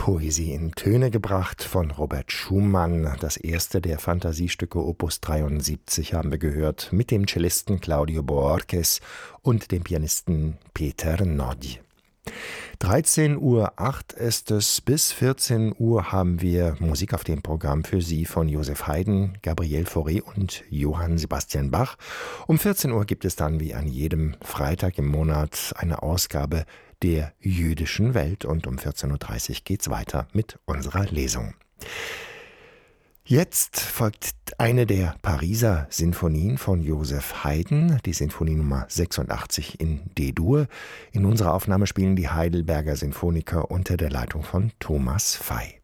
Poesie in Töne gebracht von Robert Schumann. Das erste der Fantasiestücke Opus 73 haben wir gehört mit dem Cellisten Claudio Boorques und dem Pianisten Peter Noddy. 13:08 Uhr ist es, bis 14 Uhr haben wir Musik auf dem Programm für Sie von Joseph Haydn, Gabriel Fauré und Johann Sebastian Bach. Um 14 Uhr gibt es dann wie an jedem Freitag im Monat eine Ausgabe der jüdischen Welt und um 14:30 Uhr geht's weiter mit unserer Lesung. Jetzt folgt eine der Pariser Sinfonien von Joseph Haydn, die Sinfonie Nummer 86 in D-Dur. In unserer Aufnahme spielen die Heidelberger Sinfoniker unter der Leitung von Thomas Fey.